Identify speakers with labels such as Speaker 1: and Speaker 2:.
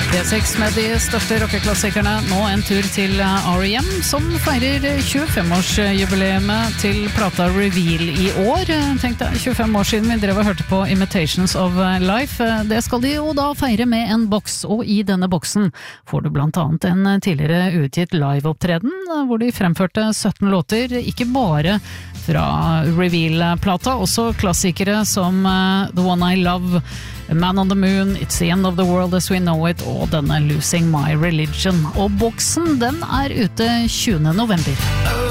Speaker 1: P6 med de største rockeklassikerne. Nå en tur til R.E.M. som feirer 25-årsjubileet til plata Reveal i år. Tenkte 25 år siden vi drev og hørte på Imitations of Life. Det skal de jo da feire med en boks, og i denne boksen får du blant annet en tidligere utgitt live-opptreden, hvor de fremførte 17 låter, ikke bare fra Reveal-plata, også klassikere som The One I Love, Man on the Moon, It's the End of the World as We Know It, og denne Losing My Religion. Og boksen, den er ute 20. november.